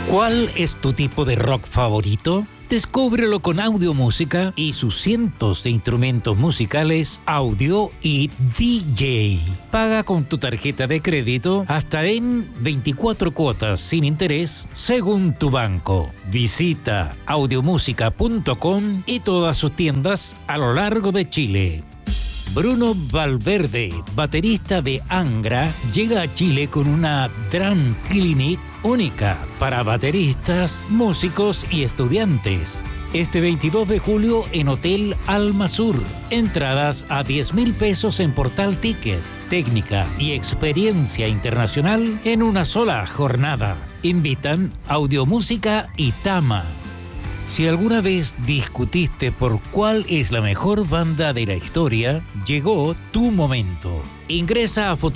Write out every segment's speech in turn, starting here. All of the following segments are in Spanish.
¿Cuál es tu tipo de rock favorito? Descúbrelo con Audiomúsica y sus cientos de instrumentos musicales, audio y DJ. Paga con tu tarjeta de crédito hasta en 24 cuotas sin interés según tu banco. Visita audiomusica.com y todas sus tiendas a lo largo de Chile. Bruno Valverde, baterista de Angra, llega a Chile con una Drum Clinic única para bateristas, músicos y estudiantes. Este 22 de julio en Hotel Alma Sur. Entradas a 10.000 pesos en Portal Ticket. Técnica y experiencia internacional en una sola jornada. Invitan Audiomúsica y Tama. Si alguna vez discutiste por cuál es la mejor banda de la historia, llegó tu momento. Ingresa a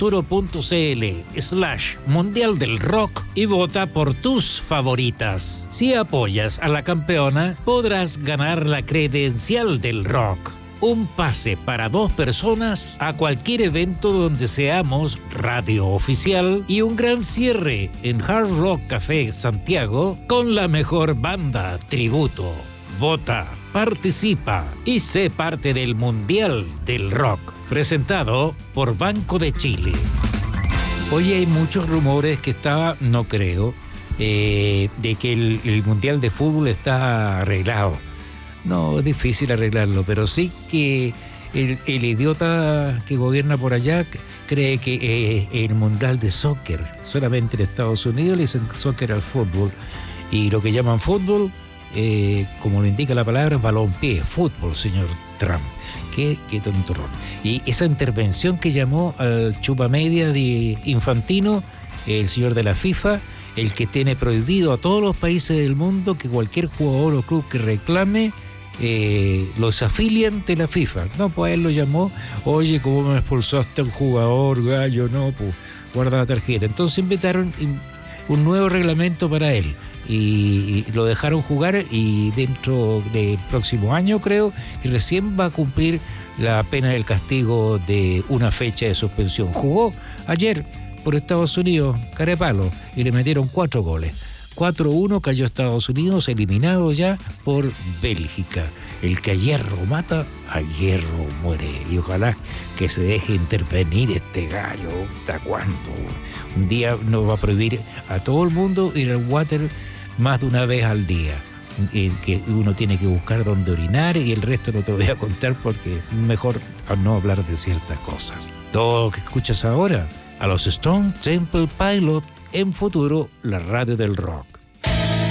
futuro.cl/Mundial del Rock y vota por tus favoritas. Si apoyas a la campeona, podrás ganar la credencial del rock. Un pase para 2 personas a cualquier evento donde seamos radio oficial y un gran cierre en Hard Rock Café Santiago con la mejor banda tributo. Vota, participa y sé parte del Mundial del Rock. Presentado por Banco de Chile. Hoy hay muchos rumores que no creo, de que el Mundial de Fútbol está arreglado. No, es difícil arreglarlo, pero sí que el idiota que gobierna por allá cree que el Mundial de Soccer, solamente en Estados Unidos le dicen soccer al fútbol, y lo que llaman fútbol, como lo indica la palabra, balompié, fútbol, señor Trump. Qué tontorrón. Y esa intervención que llamó al chupamedia de Infantino, el señor de la FIFA, el que tiene prohibido a todos los países del mundo que cualquier jugador o club que reclame los afilian de la FIFA. No, pues él lo llamó, oye, ¿cómo me expulsaste a un jugador, gallo? No, pues guarda la tarjeta. Entonces inventaron un nuevo reglamento para él y lo dejaron jugar, y dentro del próximo año creo que recién va a cumplir la pena del castigo de una fecha de suspensión. Jugó ayer por Estados Unidos, carepalo, y le metieron 4 goles. 4-1 cayó Estados Unidos, eliminado ya por Bélgica. El que a hierro mata, a hierro muere. Y ojalá que se deje intervenir este gallo. ¿Hasta cuándo? Un día nos va a prohibir a todo el mundo ir al water más de una vez al día. Que uno tiene que buscar dónde orinar, y el resto no te voy a contar porque mejor no hablar de ciertas cosas. Todo lo que escuchas ahora, a los Stone Temple Pilots, en Futuro, la radio del rock.